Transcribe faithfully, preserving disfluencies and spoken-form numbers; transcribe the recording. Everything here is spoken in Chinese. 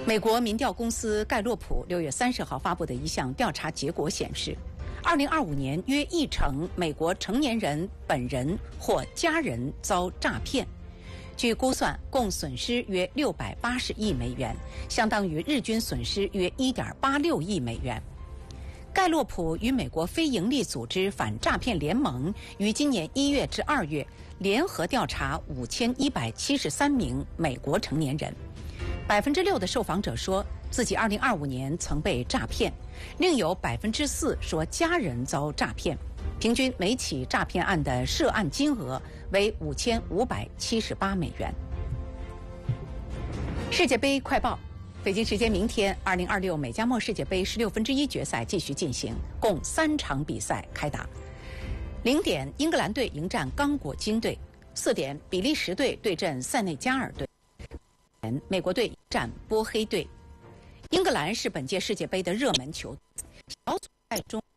美国民调公司盖洛普六月三十号发布的一项调查结果显示，二零二五年约一成美国成年人本人或家人遭诈骗。据估算，共损失约六百八十亿美元，相当于日均损失约一点八六亿美元。盖洛普与美国非营利组织反诈骗联盟于今年一月至二月联合调查五千一百七十三名美国成年人，百分之六的受访者说自己二零二五年曾被诈骗，另有百分之四说家人遭诈骗。平均每起诈骗案的涉案金额为五千五百七十八美元。世界杯快报。北京时间明天，二零二六美加墨世界杯十六分之一决赛继续进行，共三场比赛开打。零点，英格兰队迎战刚果金队；四点，比利时队对阵塞内加尔队；美国队迎战波黑队。英格兰是本届世界杯的热门球队，小组赛中